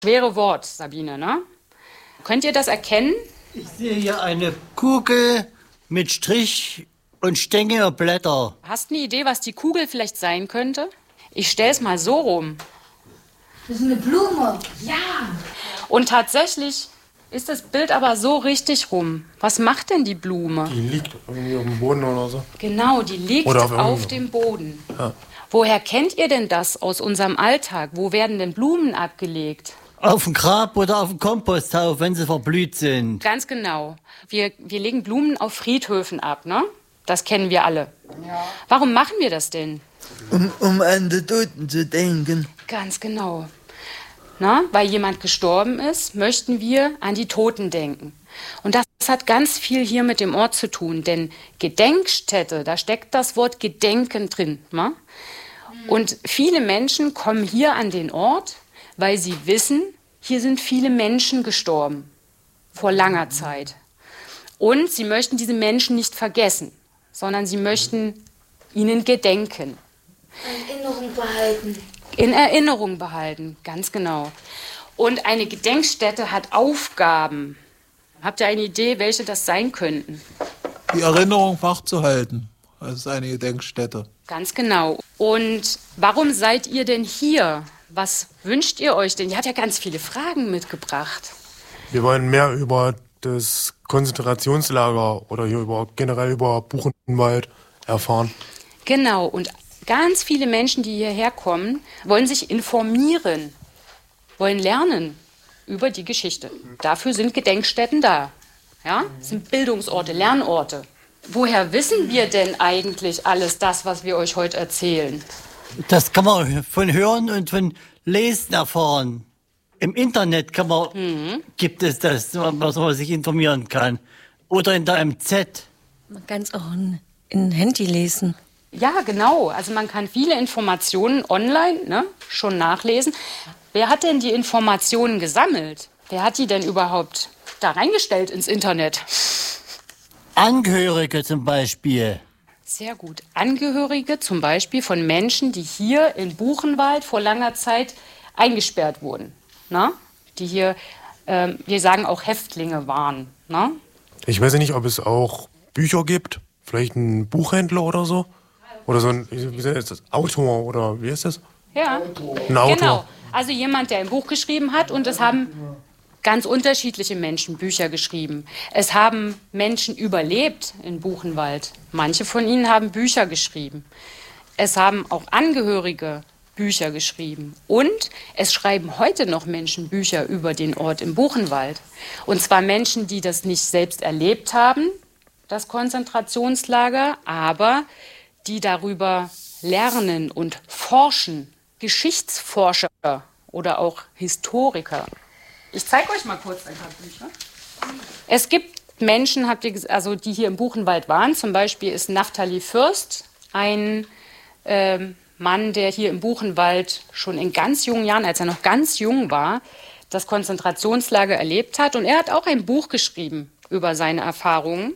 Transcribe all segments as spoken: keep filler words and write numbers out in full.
schwere Wort, Sabine, ne? Könnt ihr das erkennen? Ich sehe hier eine Kugel mit Strich und Stängel und Blätter. Hast du eine Idee, was die Kugel vielleicht sein könnte? Ich stell's mal so rum. Das ist eine Blume. Ja. Und tatsächlich ist das Bild aber so richtig rum. Was macht denn die Blume? Die liegt irgendwie auf dem Boden oder so. Genau, die liegt Oder auf, auf dem Boden. Ja. Woher kennt ihr denn das aus unserem Alltag? Wo werden denn Blumen abgelegt? Auf dem Grab oder auf dem Komposthaufen, wenn sie verblüht sind. Ganz genau. Wir, wir legen Blumen auf Friedhöfen ab, ne? Das kennen wir alle. Ja. Warum machen wir das denn? Um, um an die Toten zu denken. Ganz genau. Na, weil jemand gestorben ist, möchten wir an die Toten denken. Und das hat ganz viel hier mit dem Ort zu tun, denn Gedenkstätte, da steckt das Wort Gedenken drin. Ne? Und viele Menschen kommen hier an den Ort, weil sie wissen, hier sind viele Menschen gestorben, vor langer Zeit. Und sie möchten diese Menschen nicht vergessen, sondern sie möchten ihnen gedenken. In Erinnerung behalten. In Erinnerung behalten, ganz genau. Und eine Gedenkstätte hat Aufgaben. Habt ihr eine Idee, welche das sein könnten? Die Erinnerung wachzuhalten. Das ist eine Gedenkstätte. Ganz genau. Und warum seid ihr denn hier? Was wünscht ihr euch denn? Ihr habt ja ganz viele Fragen mitgebracht. Wir wollen mehr über das Konzentrationslager oder hier über, generell über Buchenwald erfahren. Genau. Und ganz viele Menschen, die hierher kommen, wollen sich informieren, wollen lernen über die Geschichte. Dafür sind Gedenkstätten da. Ja? Das sind Bildungsorte, Lernorte. Woher wissen wir denn eigentlich alles das, was wir euch heute erzählen? Das kann man von Hören und von Lesen erfahren. Im Internet kann man, mhm. gibt es das, was man sich informieren kann. Oder in der M Z. Man kann es auch in, in Handy lesen. Ja, genau. Also man kann viele Informationen online ne, schon nachlesen. Wer hat denn die Informationen gesammelt? Wer hat die denn überhaupt da reingestellt ins Internet? Angehörige zum Beispiel. Sehr gut. Angehörige zum Beispiel von Menschen, die hier in Buchenwald vor langer Zeit eingesperrt wurden. Na? Die hier, ähm, wir sagen auch Häftlinge waren. Na? Ich weiß nicht, ob es auch Bücher gibt. Vielleicht ein Buchhändler oder so. Oder so ein, wie ist das? Autor oder wie ist das? Ja, ein Autor. Genau. Also jemand, der ein Buch geschrieben hat und es haben ganz unterschiedliche Menschen Bücher geschrieben. Es haben Menschen überlebt in Buchenwald. Manche von ihnen haben Bücher geschrieben. Es haben auch Angehörige Bücher geschrieben. Und es schreiben heute noch Menschen Bücher über den Ort im Buchenwald. Und zwar Menschen, die das nicht selbst erlebt haben, das Konzentrationslager, aber die darüber lernen und forschen. Geschichtsforscher oder auch Historiker. Ich zeige euch mal kurz ein paar Bücher. Es gibt Menschen, habt ihr, also die hier im Buchenwald waren. Zum Beispiel ist Naftali Fürst ein ähm, Mann, der hier im Buchenwald schon in ganz jungen Jahren, als er noch ganz jung war, das Konzentrationslager erlebt hat. Und er hat auch ein Buch geschrieben über seine Erfahrungen.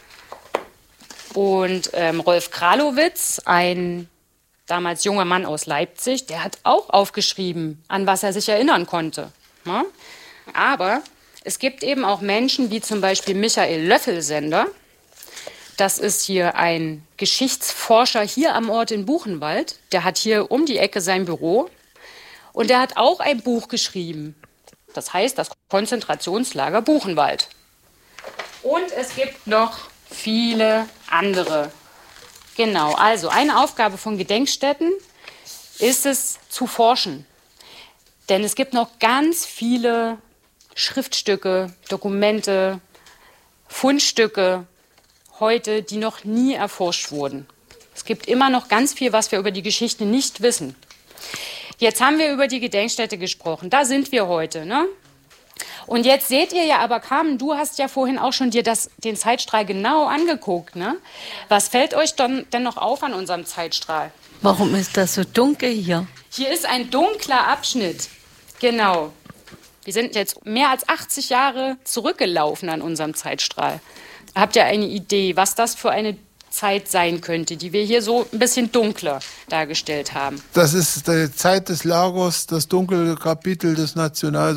Und ähm, Rolf Kralowitz, ein damals junger Mann aus Leipzig, der hat auch aufgeschrieben, an was er sich erinnern konnte. Ja? Aber es gibt eben auch Menschen wie zum Beispiel Michael Löffelsender. Das ist hier ein Geschichtsforscher hier am Ort in Buchenwald. Der hat hier um die Ecke sein Büro. Und der hat auch ein Buch geschrieben. Das heißt, das Konzentrationslager Buchenwald. Und es gibt noch viele andere. Genau, also eine Aufgabe von Gedenkstätten ist es, zu forschen. Denn es gibt noch ganz viele Schriftstücke, Dokumente, Fundstücke heute, die noch nie erforscht wurden. Es gibt immer noch ganz viel, was wir über die Geschichte nicht wissen. Jetzt haben wir über die Gedenkstätte gesprochen. Da sind wir heute, ne? Und jetzt seht ihr ja, aber Carmen, du hast ja vorhin auch schon dir das, den Zeitstrahl genau angeguckt, ne? Was fällt euch dann, denn noch auf an unserem Zeitstrahl? Warum ist das so dunkel hier? Hier ist ein dunkler Abschnitt. Genau. Wir sind jetzt mehr als achtzig Jahre zurückgelaufen an unserem Zeitstrahl. Habt ihr eine Idee, was das für eine Zeit sein könnte, die wir hier so ein bisschen dunkler dargestellt haben? Das ist die Zeit des Lagers, das dunkle Kapitel des National